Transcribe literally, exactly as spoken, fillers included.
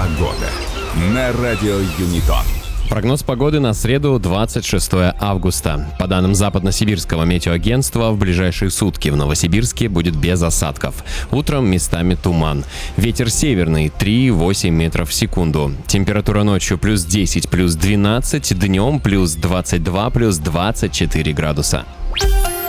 Погода на радио Юнитон. Прогноз погоды на среду, двадцать шестое августа. По данным Западно-Сибирского метеоагентства, в ближайшие сутки в Новосибирске будет без осадков. Утром местами туман. Ветер северный три-восемь метров в секунду. Температура ночью плюс десять, плюс двенадцать, днем плюс двадцать два, плюс двадцать четыре градуса.